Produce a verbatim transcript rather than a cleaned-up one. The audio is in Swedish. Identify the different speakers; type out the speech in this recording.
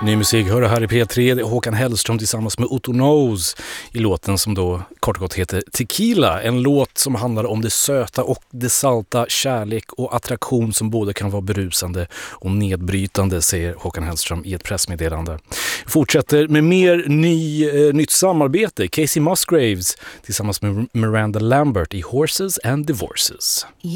Speaker 1: Ny musik hör här i P tre. Det är Håkan Hellström tillsammans med Otto Knows i låten som då kort och gott heter Tequila. En låt som handlar om det söta och det salta, kärlek och attraktion som både kan vara berusande och nedbrytande, säger Håkan Hellström i ett pressmeddelande. Fortsätter med mer ny, eh, nytt samarbete. Casey Musgraves tillsammans med Miranda Lambert i Horses and Divorces.